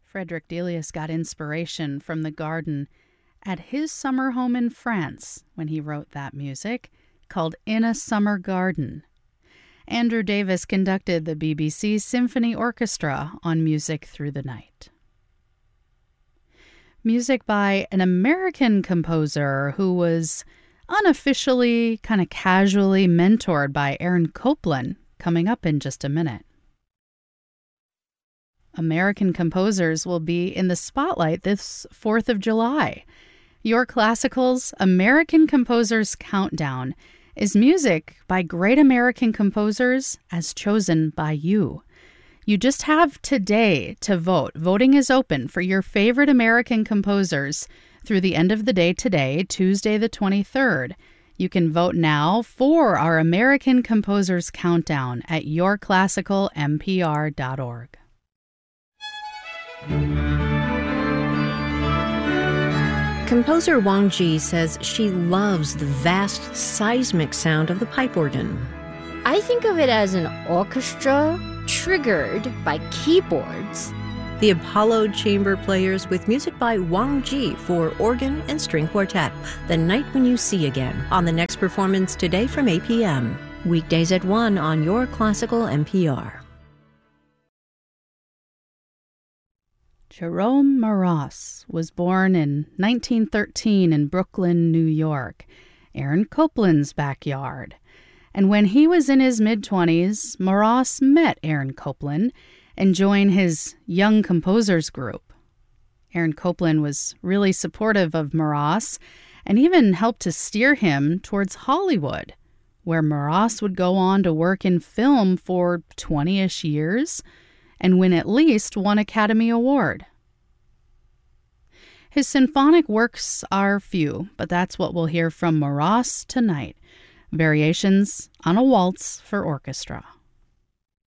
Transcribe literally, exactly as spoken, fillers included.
Frederick Delius got inspiration from the garden at his summer home in France when he wrote that music, called In a Summer Garden. Andrew Davis conducted the B B C Symphony Orchestra on Music Through the Night. Music by an American composer who was unofficially, kind of casually mentored by Aaron Copland, coming up in just a minute. American composers will be in the spotlight this fourth of July. Your Classical's American Composers Countdown is music by great American composers as chosen by you. You just have today to vote. Voting is open for your favorite American composers through the end of the day today, Tuesday the twenty-third. You can vote now for our American Composers Countdown at your classical m p r dot org. Composer Wang Ji says she loves the vast seismic sound of the pipe organ. I think of it as an orchestra triggered by keyboards. The Apollo Chamber Players with music by Wang Ji for organ and string quartet, The Night When You See Again, on the next performance today from eight p.m. Weekdays at one on Your Classical N P R. Jerome Moross was born in nineteen thirteen in Brooklyn, New York, Aaron Copland's backyard. And when he was in his mid-twenties, Moross met Aaron Copland and joined his Young Composers group. Aaron Copland was really supportive of Moross and even helped to steer him towards Hollywood, where Moross would go on to work in film for twenty-ish years and win at least one Academy Award. His symphonic works are few, but that's what we'll hear from Moross tonight. Variations on a Waltz for Orchestra.